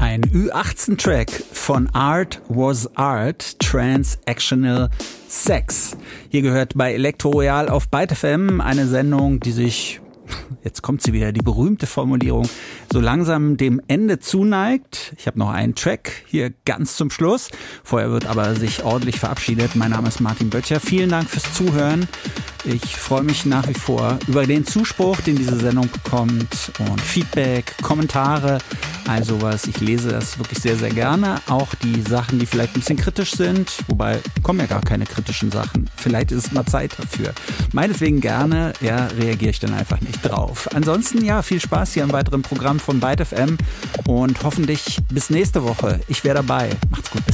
Ein Ü18-Track von Art Was Art, Transactional Sex. Hier gehört bei Elektro Royal auf Byte FM eine Sendung, die sich, jetzt kommt sie wieder, die berühmte Formulierung, so langsam dem Ende zuneigt. Ich habe noch einen Track hier ganz zum Schluss. Vorher wird aber sich ordentlich verabschiedet. Mein Name ist Martin Böttcher. Vielen Dank fürs Zuhören. Ich freue mich nach wie vor über den Zuspruch, den diese Sendung bekommt und Feedback, Kommentare, all sowas. Ich lese das wirklich sehr, sehr gerne. Auch die Sachen, die vielleicht ein bisschen kritisch sind, wobei kommen ja gar keine kritischen Sachen. Vielleicht ist es mal Zeit dafür. Meinetwegen gerne, ja, reagiere ich dann einfach nicht drauf. Ansonsten, ja, viel Spaß hier im weiteren Programm von Byte FM und hoffentlich bis nächste Woche. Ich wäre dabei. Macht's gut. Bis